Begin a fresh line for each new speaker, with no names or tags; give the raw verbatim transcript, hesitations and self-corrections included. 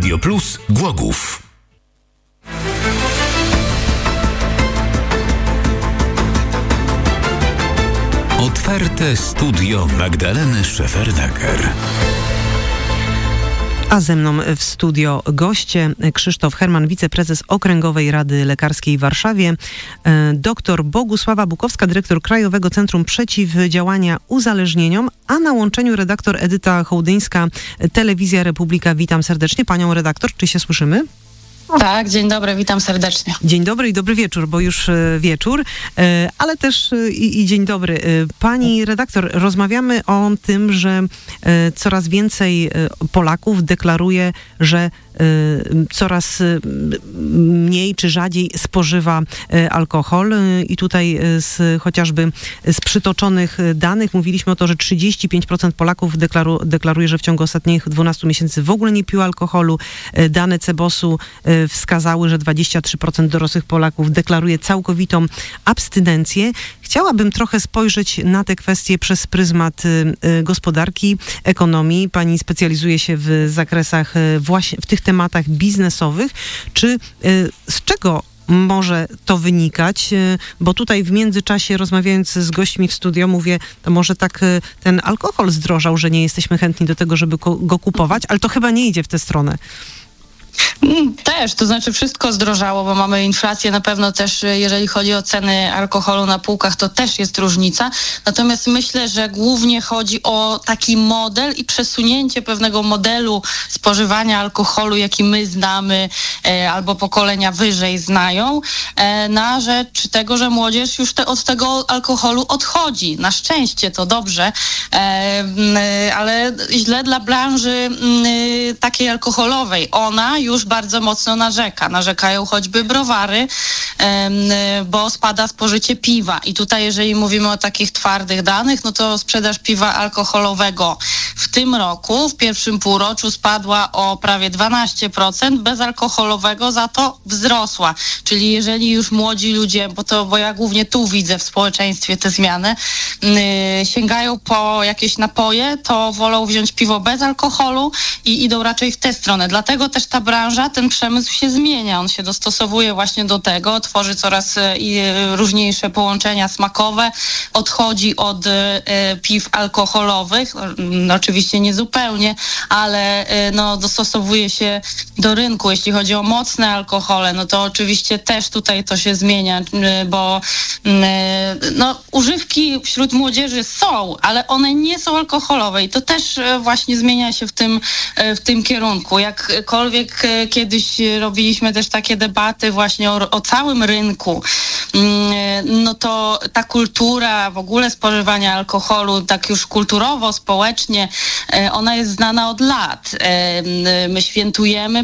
Radio Plus Głogów. Otwarte studio Magdaleny Szefernaker.
A ze mną w studio goście Krzysztof Herman, wiceprezes Okręgowej Rady Lekarskiej w Warszawie, doktor Bogusława Bukowska, dyrektor Krajowego Centrum Przeciwdziałania Uzależnieniom, a na łączeniu redaktor Edyta Hołdyńska, Telewizja Republika. Witam serdecznie panią redaktor. Czy się słyszymy?
Tak, dzień dobry, witam serdecznie.
Dzień dobry i dobry wieczór, bo już wieczór, ale też i, i dzień dobry. Pani redaktor, rozmawiamy o tym, że coraz więcej Polaków deklaruje, że coraz mniej czy rzadziej spożywa alkohol i tutaj z, chociażby z przytoczonych danych mówiliśmy o to, że trzydzieści pięć procent Polaków deklaru, deklaruje, że w ciągu ostatnich dwunastu miesięcy w ogóle nie pił alkoholu. Dane Cebosu wskazały, że dwadzieścia trzy procent dorosłych Polaków deklaruje całkowitą abstynencję. Chciałabym trochę spojrzeć na te kwestie przez pryzmat gospodarki, ekonomii. Pani specjalizuje się w zakresach właśnie w tych tematach biznesowych. Czy z czego może to wynikać? Bo tutaj w międzyczasie, rozmawiając z gośćmi w studio, mówię, to może tak ten alkohol zdrożał, że nie jesteśmy chętni do tego, żeby go kupować, ale to chyba nie idzie w tę stronę.
Też, to znaczy wszystko zdrożało, bo mamy inflację na pewno też, jeżeli chodzi o ceny alkoholu na półkach, to też jest różnica. Natomiast myślę, że głównie chodzi o taki model i przesunięcie pewnego modelu spożywania alkoholu, jaki my znamy e, albo pokolenia wyżej znają, e, na rzecz tego, że młodzież już te, od tego alkoholu odchodzi. Na szczęście to dobrze, e, e, ale źle dla branży e, takiej alkoholowej. Ona już bardzo mocno narzeka. Narzekają choćby browary, bo spada spożycie piwa. I tutaj, jeżeli mówimy o takich twardych danych, no to sprzedaż piwa alkoholowego w tym roku, w pierwszym półroczu spadła o prawie dwanaście procent, bezalkoholowego za to wzrosła. Czyli jeżeli już młodzi ludzie, bo to, bo ja głównie tu widzę w społeczeństwie te zmiany, yy, sięgają po jakieś napoje, to wolą wziąć piwo bez alkoholu i idą raczej w tę stronę. Dlatego też ta branża, ten przemysł się zmienia. On się dostosowuje właśnie do tego, tworzy coraz różniejsze połączenia smakowe, odchodzi od piw alkoholowych, no, oczywiście nie zupełnie, ale no, dostosowuje się do rynku. Jeśli chodzi o mocne alkohole, no to oczywiście też tutaj to się zmienia, bo no, używki wśród młodzieży są, ale one nie są alkoholowe i to też właśnie zmienia się w tym, w tym kierunku. Jakkolwiek kiedyś robiliśmy też takie debaty właśnie o, o całym rynku, no to ta kultura w ogóle spożywania alkoholu, tak już kulturowo, społecznie, ona jest znana od lat. My świętujemy